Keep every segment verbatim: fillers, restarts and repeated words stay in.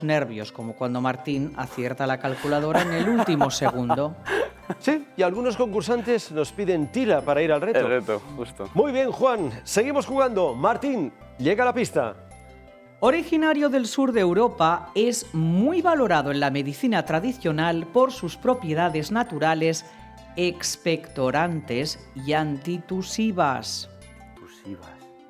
nervios, como cuando Martín acierta la calculadora en el último segundo. Sí, y algunos concursantes nos piden tira para ir al reto. El reto, justo. Muy bien, Juan, seguimos jugando. Martín, llega a la pista. Originario del sur de Europa, es muy valorado en la medicina tradicional por sus propiedades naturales expectorantes y antitusivas. Tusivas.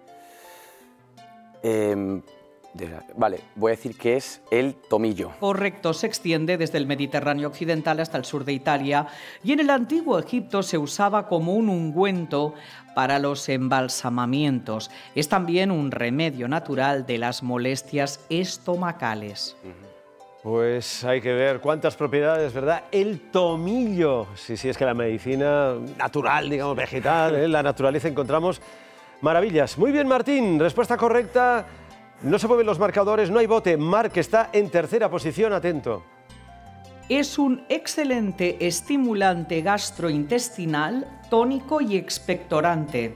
Eh, de la- vale, voy a decir que es el tomillo. Correcto, se extiende desde el Mediterráneo occidental hasta el sur de Italia y en el antiguo Egipto se usaba como un ungüento para los embalsamamientos. Es también un remedio natural de las molestias estomacales. Pues hay que ver cuántas propiedades, ¿verdad? El tomillo. Sí, sí, es que la medicina natural, digamos, vegetal, en la naturaleza encontramos maravillas. Muy bien, Martín, respuesta correcta. No se mueven los marcadores, no hay bote. Marc está en tercera posición, atento. Es un excelente estimulante gastrointestinal, tónico y expectorante.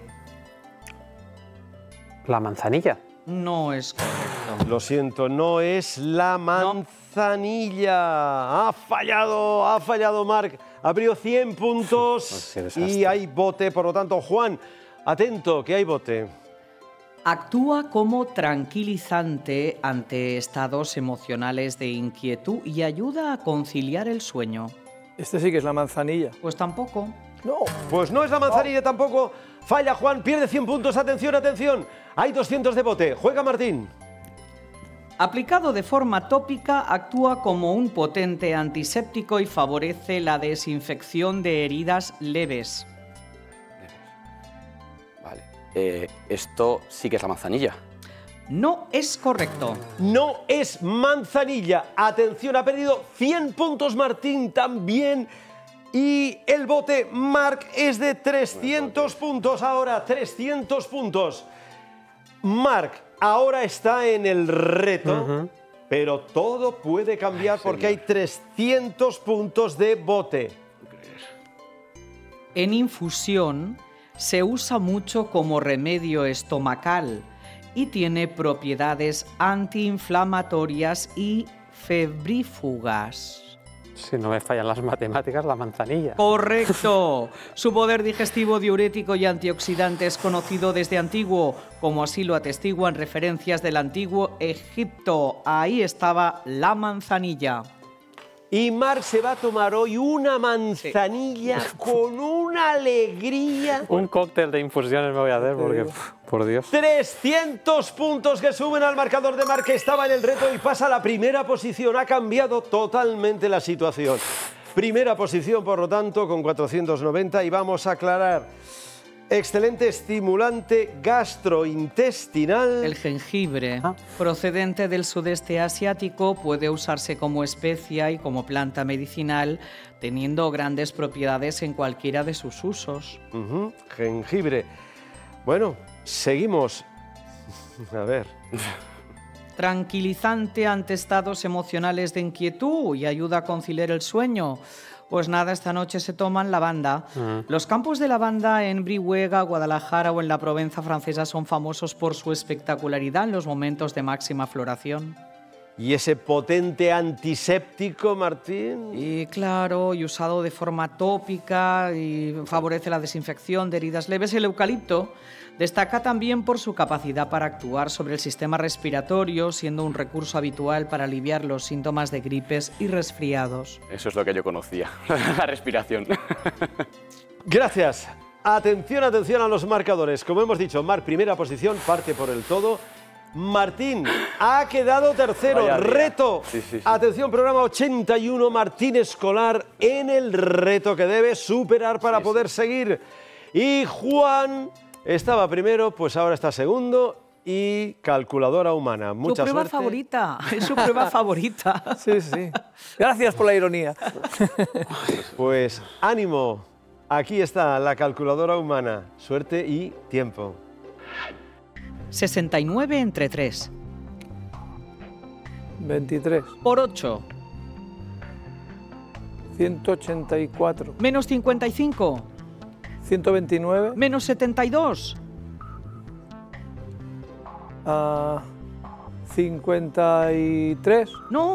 La manzanilla. No es correcto. Lo siento, no es la manzanilla. Ha fallado, ha fallado Marc. Abrió cien puntos qué desastre. y hay bote, por lo tanto, Juan, atento, que hay bote. Actúa como tranquilizante ante estados emocionales de inquietud y ayuda a conciliar el sueño. Este sí que es la manzanilla. Pues tampoco. No. Pues no es la manzanilla tampoco. Falla Juan, pierde cien puntos. Atención, atención. Hay doscientos de bote. Juega Martín. Aplicado de forma tópica, actúa como un potente antiséptico y favorece la desinfección de heridas leves. Vale. Eh, esto sí que es la manzanilla. No es correcto. No es manzanilla. Atención, ha perdido cien puntos Martín también. Y el bote Marc es de trescientos puntos ahora. trescientos puntos. Marc ahora está en el reto, uh-huh. pero todo puede cambiar. Ay, porque hay trescientos puntos de bote. En infusión se usa mucho como remedio estomacal y tiene propiedades antiinflamatorias y febrífugas. Si no me fallan las matemáticas, la manzanilla. ¡Correcto! Su poder digestivo, diurético y antioxidante es conocido desde antiguo, como así lo atestiguan referencias del antiguo Egipto. Ahí estaba la manzanilla. Y Marc se va a tomar hoy una manzanilla sí. con una alegría. Un cóctel de infusiones me voy a hacer porque, por Dios. trescientos puntos que suben al marcador de Marc, que estaba en el reto y pasa a la primera posición. Ha cambiado totalmente la situación. Primera posición, por lo tanto, con cuatrocientos noventa. Y vamos a aclarar. Excelente estimulante gastrointestinal. El jengibre, ah. procedente del sudeste asiático, puede usarse como especia y como planta medicinal, teniendo grandes propiedades en cualquiera de sus usos. Uh-huh. Jengibre. Bueno, seguimos. A ver. Tranquilizante ante estados emocionales de inquietud y ayuda a conciliar el sueño. Pues nada, esta noche se toman lavanda. Uh-huh. Los campos de lavanda en Brihuega, Guadalajara o en la Provenza francesa son famosos por su espectacularidad en los momentos de máxima floración. ¿Y ese potente antiséptico, Martín? Y claro, y usado de forma tópica y favorece la desinfección de heridas leves. El eucalipto destaca también por su capacidad para actuar sobre el sistema respiratorio, siendo un recurso habitual para aliviar los síntomas de gripes y resfriados. Eso es lo que yo conocía, la respiración. Gracias. Atención, atención a los marcadores. Como hemos dicho, Marc, primera posición, parte por el todo. Martín ha quedado tercero. Reto. Sí, sí, sí. Atención, programa ochenta y uno, Martín Escolar en el reto que debe superar para sí, poder sí. seguir. Y Juan estaba primero, pues ahora está segundo. Y calculadora humana. Mucha su prueba suerte. favorita. Es su prueba favorita. Sí, sí. Gracias por la ironía. Pues ánimo. Aquí está la calculadora humana. Suerte y tiempo. sesenta y nueve entre tres. veintitrés. Por ocho. ciento ochenta y cuatro. Menos cincuenta y cinco. ciento veintinueve. Menos setenta y dos. Uh, cincuenta y tres. No.